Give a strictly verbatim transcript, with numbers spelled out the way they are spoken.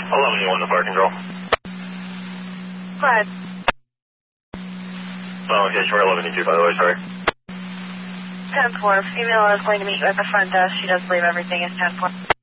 eleven you one to park control. Go ahead. Oh, okay, you were eleven two, by the way, sorry. ten four. Female is going to meet you at the front desk. She does believe everything is ten four.